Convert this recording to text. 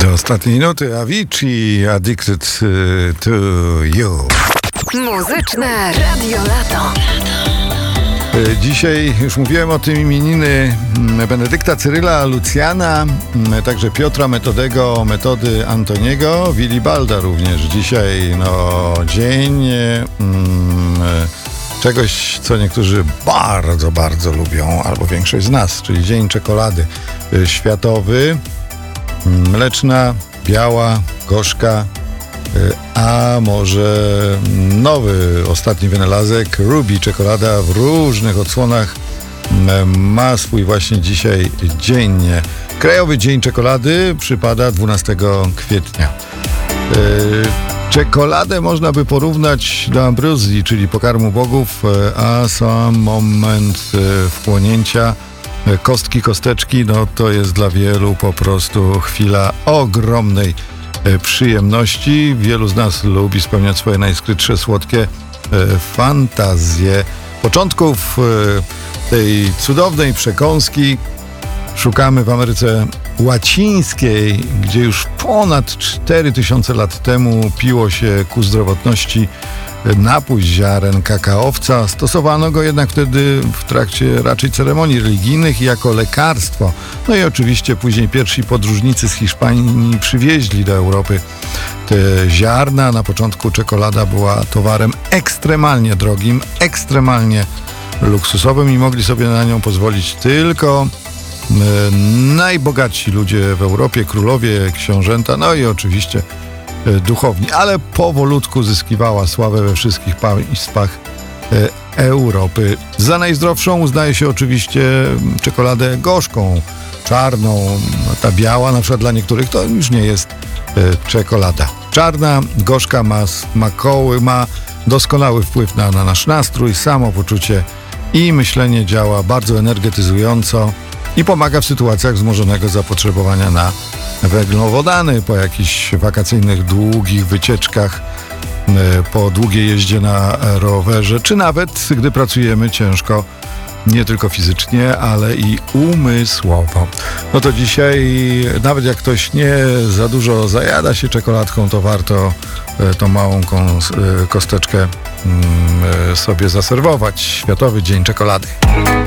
Ostatnie minuty Avicii, Addicted to You. Muzyczne Radio Lato. Dzisiaj już mówiłem o tym imieniny Benedykta, Cyryla, Lucjana, także Piotra Metodego, Metody Antoniego, Wilibalda również. Dzisiaj dzień czegoś, co niektórzy bardzo, bardzo lubią, albo większość z nas, czyli Dzień Czekolady Światowy. Mleczna, biała, gorzka, a może nowy, ostatni wynalazek Ruby czekolada w różnych odsłonach ma swój właśnie dzisiaj dzień. Krajowy Dzień Czekolady przypada 12 kwietnia. Czekoladę można by porównać do ambrozji, czyli pokarmu bogów, a sam moment wchłonięcia kostki, kosteczki, to jest dla wielu po prostu chwila ogromnej przyjemności. Wielu z nas lubi spełniać swoje najskrytsze, słodkie fantazje. Początków tej cudownej przekąski szukamy w Ameryce Łacińskiej, gdzie już ponad 4000 lat temu piło się ku zdrowotności napój z ziaren kakaowca. Stosowano go jednak wtedy w trakcie raczej ceremonii religijnych i jako lekarstwo. No i oczywiście później pierwsi podróżnicy z Hiszpanii przywieźli do Europy te ziarna. Na początku czekolada była towarem ekstremalnie drogim, ekstremalnie luksusowym i mogli sobie na nią pozwolić tylko najbogatsi ludzie w Europie, królowie, książęta, no i oczywiście duchowni, ale powolutku zyskiwała sławę we wszystkich państwach Europy. Za najzdrowszą uznaje się oczywiście czekoladę gorzką, czarną. Ta biała na przykład dla niektórych to już nie jest czekolada. Czarna, gorzka ma doskonały wpływ na nasz nastrój, samopoczucie i myślenie, działa bardzo energetyzująco i pomaga w sytuacjach wzmożonego zapotrzebowania na węglowodany, po jakichś wakacyjnych, długich wycieczkach, po długiej jeździe na rowerze, czy nawet gdy pracujemy ciężko, nie tylko fizycznie, ale i umysłowo. No to dzisiaj, nawet jak ktoś nie za dużo zajada się czekoladką, to warto tą małą kosteczkę sobie zaserwować. Światowy Dzień Czekolady.